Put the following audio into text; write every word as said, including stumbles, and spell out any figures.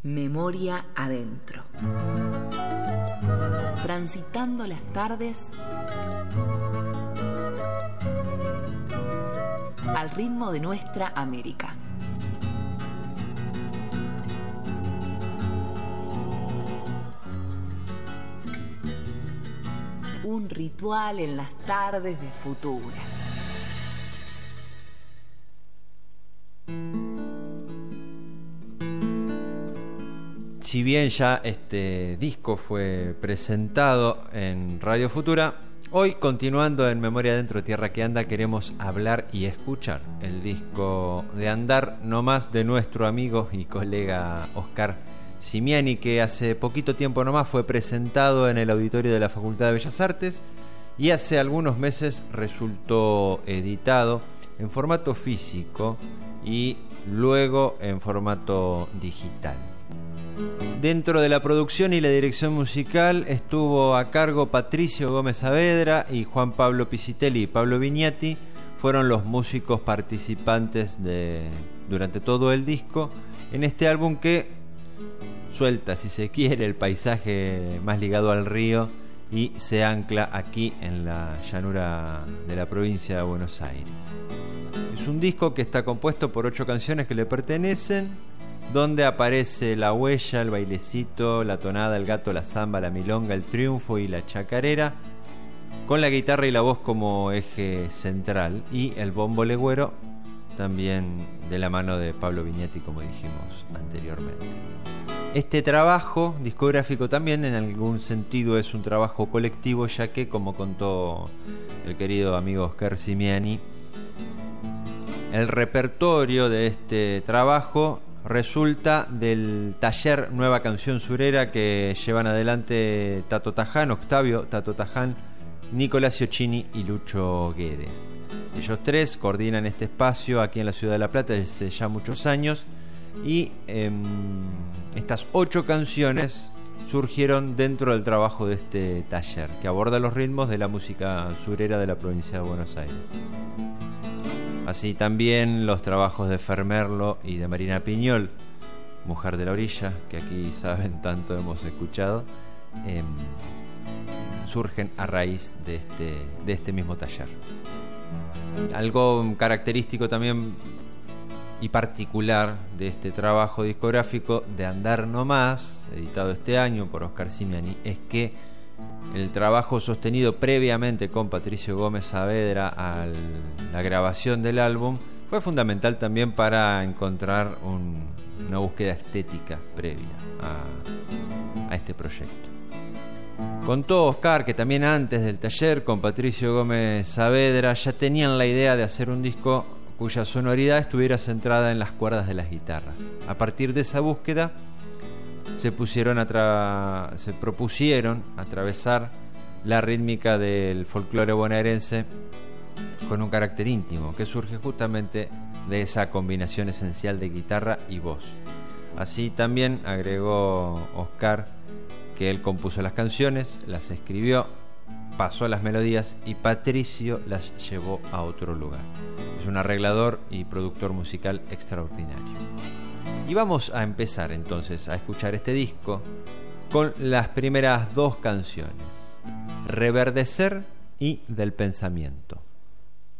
Memoria adentro. Transitando las tardes al ritmo de nuestra América. Un ritual en las tardes de Futura. Si bien ya este disco fue presentado en Radio Futura, hoy, continuando en Memoria Adentro, Tierra que Anda, queremos hablar y escuchar el disco de Andar No Más de nuestro amigo y colega Oscar Simiani, que hace poquito tiempo nomás fue presentado en el auditorio de la Facultad de Bellas Artes y hace algunos meses resultó editado en formato físico y luego en formato digital. Dentro de la producción y la dirección musical estuvo a cargo Patricio Gómez Saavedra, y Juan Pablo Pisitelli y Pablo Vignati fueron los músicos participantes de, durante todo el disco en este álbum que suelta, si se quiere, el paisaje más ligado al río y se ancla aquí en la llanura de la provincia de Buenos Aires. Es un disco que está compuesto por ocho canciones que le pertenecen, donde aparece la huella, el bailecito, la tonada, el gato, la zamba, la milonga, el triunfo y la chacarera, con la guitarra y la voz como eje central, y el bombo legüero también de la mano de Pablo Vignati, como dijimos anteriormente. Este trabajo discográfico también en algún sentido es un trabajo colectivo, ya que, como contó el querido amigo Oscar Simiani, el repertorio de este trabajo resulta del taller Nueva Canción Surera que llevan adelante Tato Taján, Octavio Tato Taján, Nicolás Iocchini y Lucho Guedes. Ellos tres coordinan este espacio aquí en la ciudad de La Plata desde ya muchos años, y eh, estas ocho canciones surgieron dentro del trabajo de este taller que aborda los ritmos de la música surera de la provincia de Buenos Aires. Así también los trabajos de Fermerlo y de Marina Piñol, Mujer de la Orilla, que aquí saben tanto hemos escuchado, eh, surgen a raíz de este, de este mismo taller. Algo característico también y particular de este trabajo discográfico de Andar No Más, editado este año por Oscar Simiani, es que el trabajo sostenido previamente con Patricio Gómez Saavedra a la grabación del álbum fue fundamental también para encontrar un, una búsqueda estética previa a, a este proyecto. Contó Oscar que también antes del taller con Patricio Gómez Saavedra ya tenían la idea de hacer un disco cuya sonoridad estuviera centrada en las cuerdas de las guitarras. A partir de esa búsqueda se pusieron a tra- se propusieron atravesar la rítmica del folclore bonaerense con un carácter íntimo que surge justamente de esa combinación esencial de guitarra y voz. Así también agregó Oscar que él compuso las canciones, las escribió, pasó las melodías y Patricio las llevó a otro lugar. Es un arreglador y productor musical extraordinario. Y vamos a empezar entonces a escuchar este disco con las primeras dos canciones, Reverdecer y Del Pensamiento.